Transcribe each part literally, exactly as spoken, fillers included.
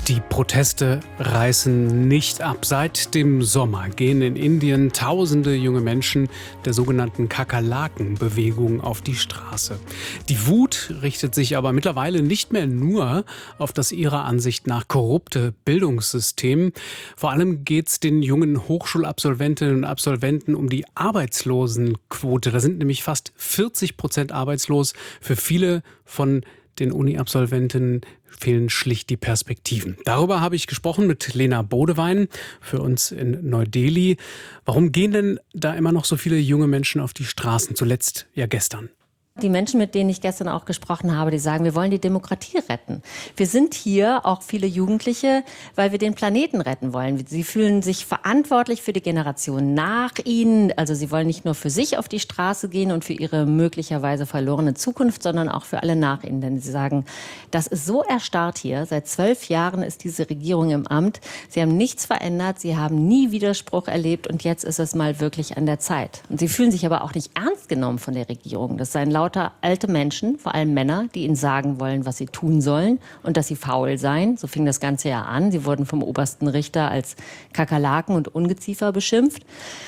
Die Proteste reißen nicht ab. Seit dem Sommer gehen in Indien tausende junge Menschen der sogenannten Kakerlaken-Bewegung auf die Straße. Die Wut richtet sich aber mittlerweile nicht mehr nur auf das ihrer Ansicht nach korrupte Bildungssystem. Vor allem geht es den jungen Hochschulabsolventinnen und Absolventen um die Arbeitslosenquote. Da sind nämlich fast vierzig Prozent arbeitslos. Für viele von den Uni-Absolventinnen fehlen schlicht die Perspektiven. Darüber habe ich gesprochen mit Lena Bodewein für uns in Neu-Delhi. Warum gehen denn da immer noch so viele junge Menschen auf die Straßen? Zuletzt ja gestern. Die Menschen, mit denen ich gestern auch gesprochen habe, die sagen, wir wollen die Demokratie retten. Wir sind hier, auch viele Jugendliche, weil wir den Planeten retten wollen. Sie fühlen sich verantwortlich für die Generation nach ihnen. Also sie wollen nicht nur für sich auf die Straße gehen und für ihre möglicherweise verlorene Zukunft, sondern auch für alle nach ihnen. Denn sie sagen, das ist so erstarrt hier. Seit zwölf Jahren ist diese Regierung im Amt. Sie haben nichts verändert. Sie haben nie Widerspruch erlebt. Und jetzt ist es mal wirklich an der Zeit. Und sie fühlen sich aber auch nicht ernst genommen von der Regierung. Das seien laut alte Menschen, vor allem Männer, die ihnen sagen wollen, was sie tun sollen und dass sie faul seien. So fing das Ganze ja an. Sie wurden vom obersten Richter als Kakerlaken und Ungeziefer beschimpft.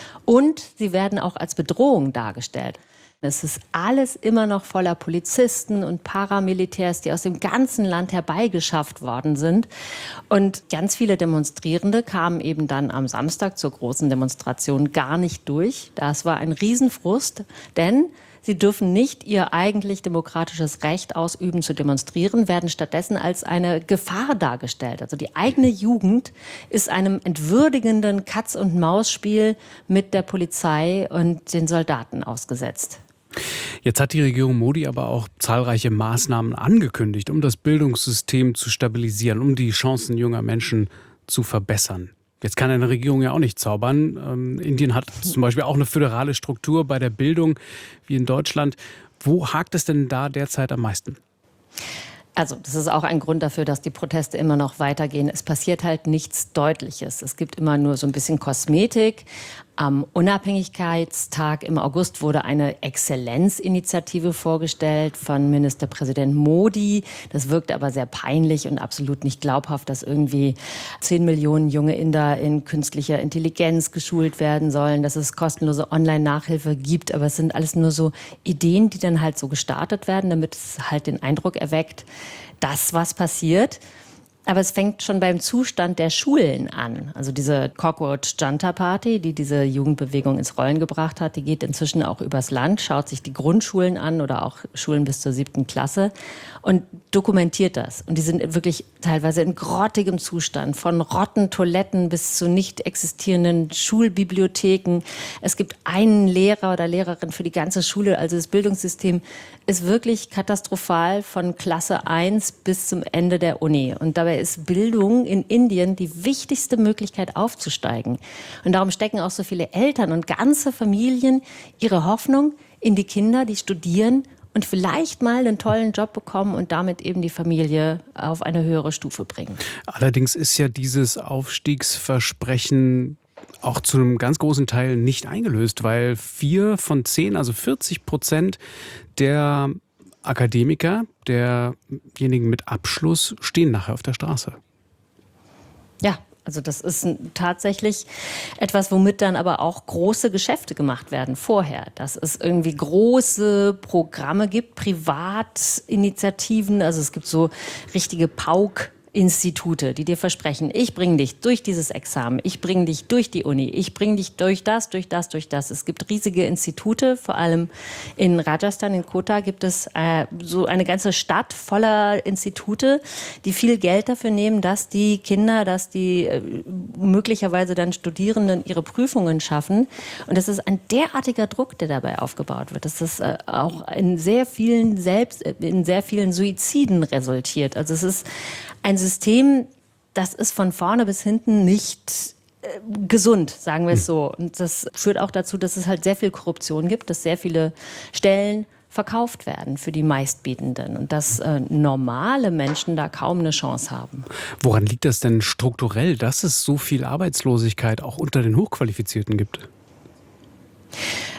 Und sie werden auch als Bedrohung dargestellt. Es ist alles immer noch voller Polizisten und Paramilitärs, die aus dem ganzen Land herbeigeschafft worden sind. Und ganz viele Demonstrierende kamen eben dann am Samstag zur großen Demonstration gar nicht durch. Das war ein Riesenfrust, denn sie dürfen nicht ihr eigentlich demokratisches Recht ausüben, zu demonstrieren, werden stattdessen als eine Gefahr dargestellt. Also die eigene Jugend ist einem entwürdigenden Katz-und-Maus-Spiel mit der Polizei und den Soldaten ausgesetzt. Jetzt hat die Regierung Modi aber auch zahlreiche Maßnahmen angekündigt, um das Bildungssystem zu stabilisieren, um die Chancen junger Menschen zu verbessern. Jetzt kann eine Regierung ja auch nicht zaubern. Ähm, Indien hat zum Beispiel auch eine föderale Struktur bei der Bildung wie in Deutschland. Wo hakt es denn da derzeit am meisten? Also das ist auch ein Grund dafür, dass die Proteste immer noch weitergehen. Es passiert halt nichts Deutliches. Es gibt immer nur so ein bisschen Kosmetik. Am Unabhängigkeitstag im August wurde eine Exzellenzinitiative vorgestellt von Ministerpräsident Modi. Das wirkte aber sehr peinlich und absolut nicht glaubhaft, dass irgendwie zehn Millionen junge Inder in künstlicher Intelligenz geschult werden sollen, dass es kostenlose Online-Nachhilfe gibt. Aber es sind alles nur so Ideen, die dann halt so gestartet werden, damit es halt den Eindruck erweckt, dass was passiert. Aber es fängt schon beim Zustand der Schulen an. Also diese Cockroach Janta Party, die diese Jugendbewegung ins Rollen gebracht hat, die geht inzwischen auch übers Land, schaut sich die Grundschulen an oder auch Schulen bis zur siebten Klasse und dokumentiert das. Und die sind wirklich teilweise in grottigem Zustand, von Rottentoiletten bis zu nicht existierenden Schulbibliotheken. Es gibt einen Lehrer oder Lehrerin für die ganze Schule. Also das Bildungssystem ist wirklich katastrophal von Klasse eins bis zum Ende der Uni. Und dabei ist Bildung in Indien die wichtigste Möglichkeit aufzusteigen. Und darum stecken auch so viele Eltern und ganze Familien ihre Hoffnung in die Kinder, die studieren und vielleicht mal einen tollen Job bekommen und damit eben die Familie auf eine höhere Stufe bringen. Allerdings ist ja dieses Aufstiegsversprechen auch zu einem ganz großen Teil nicht eingelöst, weil vier von zehn, also vierzig Prozent der Akademiker, derjenigen mit Abschluss, stehen nachher auf der Straße. Ja, also das ist tatsächlich etwas, womit dann aber auch große Geschäfte gemacht werden vorher. Dass es irgendwie große Programme gibt, Privatinitiativen, also es gibt so richtige Pauk- Institute, die dir versprechen, ich bringe dich durch dieses Examen, ich bringe dich durch die Uni, ich bringe dich durch das, durch das, durch das. Es gibt riesige Institute, vor allem in Rajasthan, in Kota gibt es äh, so eine ganze Stadt voller Institute, die viel Geld dafür nehmen, dass die Kinder, dass die äh, möglicherweise dann Studierenden ihre Prüfungen schaffen. Und das ist ein derartiger Druck, der dabei aufgebaut wird, dass das äh, auch in sehr vielen selbst, in sehr vielen Suiziden resultiert. Also es ist ein System, das ist von vorne bis hinten nicht äh, gesund, sagen wir es so. Und das führt auch dazu, dass es halt sehr viel Korruption gibt, dass sehr viele Stellen verkauft werden für die Meistbietenden und dass äh, normale Menschen da kaum eine Chance haben. Woran liegt das denn strukturell, dass es so viel Arbeitslosigkeit auch unter den Hochqualifizierten gibt?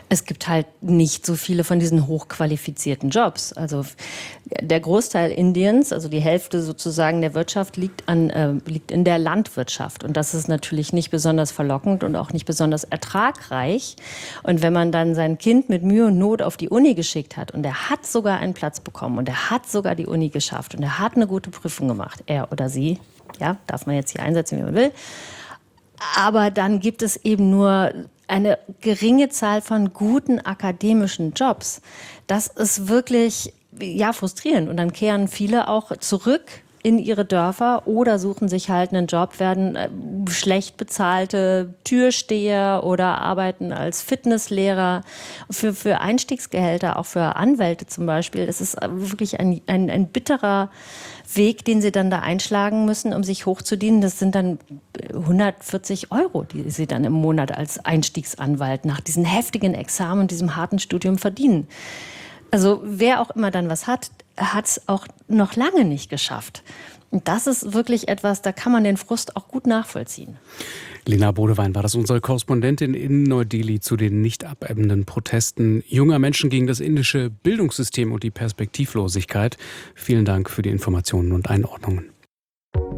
Es gibt halt nicht so viele von diesen hochqualifizierten Jobs. Also der Großteil Indiens, also die Hälfte sozusagen der Wirtschaft, liegt, an, äh, liegt in der Landwirtschaft. Und das ist natürlich nicht besonders verlockend und auch nicht besonders ertragreich. Und wenn man dann sein Kind mit Mühe und Not auf die Uni geschickt hat und er hat sogar einen Platz bekommen und er hat sogar die Uni geschafft und er hat eine gute Prüfung gemacht, er oder sie, ja, darf man jetzt hier einsetzen, wie man will. Aber dann gibt es eben nur eine geringe Zahl von guten akademischen Jobs. Das ist wirklich, ja, frustrierend. Und dann kehren viele auch zurück in ihre Dörfer oder suchen sich halt einen Job, werden äh, schlecht bezahlte Türsteher oder arbeiten als Fitnesslehrer. Für, für Einstiegsgehälter, auch für Anwälte zum Beispiel, das ist wirklich ein, ein, ein bitterer Weg, den sie dann da einschlagen müssen, um sich hochzudienen. Das sind dann hundertvierzig Euro, die sie dann im Monat als Einstiegsanwalt nach diesen heftigen Examen und diesem harten Studium verdienen. Also wer auch immer dann was hat, hat es auch noch lange nicht geschafft. Und das ist wirklich etwas, da kann man den Frust auch gut nachvollziehen. Lena Bodewein war das, unsere Korrespondentin in Neu-Delhi zu den nicht abebbenden Protesten junger Menschen gegen das indische Bildungssystem und die Perspektivlosigkeit. Vielen Dank für die Informationen und Einordnungen.